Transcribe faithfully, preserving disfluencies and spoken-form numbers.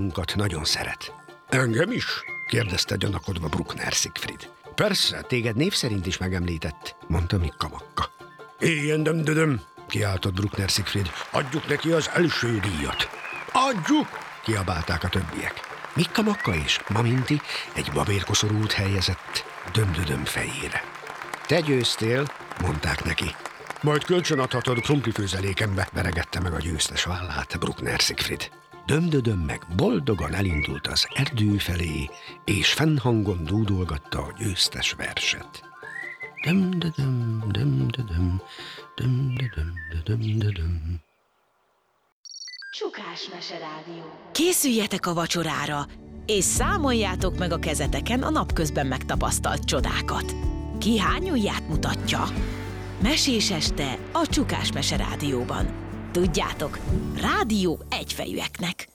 munkat nagyon szeret. Engem is? kérdezte gyanakodva Bruckner Siegfried. Persze, téged név szerint is megemlített, mondta Mikka Makka. Éjjön dömdödöm, kiáltott Bruckner Siegfried. Adjuk neki az első díjat. Adjuk! Kiabálták a többiek. Mikka Makka és Maminti egy babérkoszorút helyezett dömdödöm fejére. Te győztél, mondták neki. Majd kölcsönadhatod krumplifőzelékembe, veregette meg a győztes vállát Bruckner Siegfried. Dömdödöm meg boldogan elindult az erdő felé, és fennhangon dúdolgatta a győztes verset. Dömdödöm, dömdödöm, dömdödöm, dömdödöm. Csukás Meserádió. Készüljetek a vacsorára, és számoljátok meg a kezeteken a napközben megtapasztalt csodákat. Ki hány ujját mutatja? Mesés este a Csukás Meserádióban. Tudjátok, rádió egyfejűeknek.